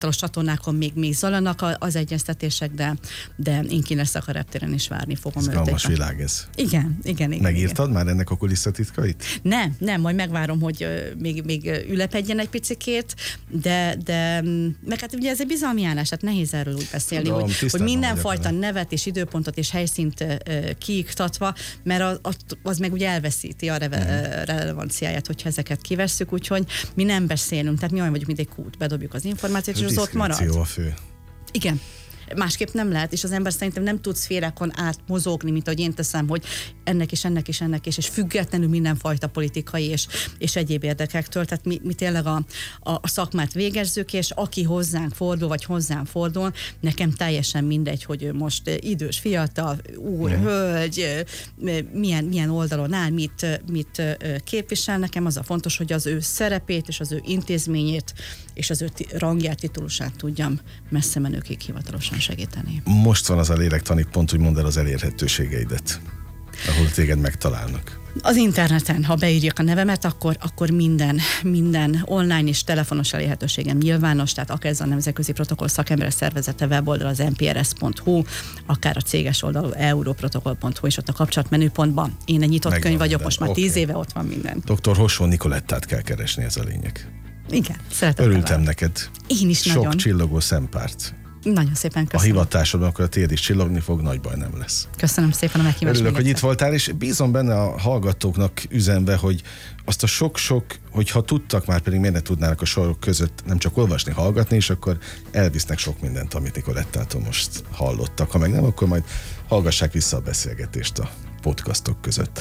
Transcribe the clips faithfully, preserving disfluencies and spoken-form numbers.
csatornákon még, még zajlanak az egyeztetések, de, de én ki lesz a reptéren is várni fogom őt. Izgalmas világ ez. Igen, igen, igen. Megírtad igen. már ennek a kulisszatitkait? Nem, nem, majd megvárom, hogy még, még ülepedjen egy picikét, de, de meg hát ugye ez egy bizalmi állás, hát nehéz erről úgy beszélni, Tudom, hogy, hogy mindenfajta nevet és időpontot és helyszínt kiiktatva, mert az, az meg ugye elveszíti a reve, mm. relevanciáját, hogyha ezeket kivesszük, úgyhogy mi nem beszélünk, tehát mi olyan vagyunk, mint egy kút, bedobjuk az információt, és az ott marad. A fő. Igen. Másképp nem lehet, és az ember szerintem nem tud szférákon átmozogni, mint ahogy én teszem, hogy ennek is, ennek is, ennek is, és függetlenül mindenfajta politikai és, és egyéb érdekektől. Tehát mi, mi tényleg a, a, a szakmát végezzük, és aki hozzánk fordul, vagy hozzám fordul, nekem teljesen mindegy, hogy ő most idős, fiatal, úr, mm. hölgy, milyen, milyen oldalon áll, mit, mit képvisel. Nekem az a fontos, hogy az ő szerepét, és az ő intézményét, és az ő rangját, titulusát tudjam messze menőkig hivatalosan segíteni. Most van az a lélektani pont, hogy mondd el az elérhetőségeidet, ahol téged megtalálnak. Az interneten, ha beírják a nevemet, akkor, akkor minden, minden online és telefonos elérhetőségem nyilvános, tehát akár ez a Nemzetközi Protokoll Szakemberek Szervezete weboldal az en pé er es pont hú, akár a céges oldalú europrotokoll pont hú, és ott a kapcsolatmenüpontban. Én egy nyitott Megvan könyv vagyok, minden. most már Okay. tíz éve ott van minden. doktor Hossó Nicolettát kell keresni, ez a lényeg. Igen, szeretem. Örültem el. neked. Én is Sok nagyon. csillogó szempárt. Nagyon szépen köszönöm. A hivatásodban, akkor a tiéd is csillogni fog, nagy baj nem lesz. Köszönöm szépen a meghívást. Örülök, hogy itt voltál, és bízom benne a hallgatóknak üzenve, hogy azt a sok-sok, hogyha tudtak már, pedig miért ne tudnának a sorok között nem csak olvasni, hallgatni, és akkor elvisznek sok mindent, amit Nicolettától most hallottak. Ha meg nem, akkor majd hallgassák vissza a beszélgetést a podcastok között.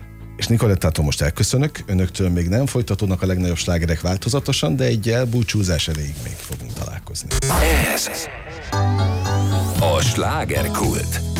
És Nicolettától most elköszönök, önöktől még nem folytatódnak a legnagyobb slágerek változatosan, de egy elbúcsúzás erejéig még fogunk találkozni. Ez a slágerkult.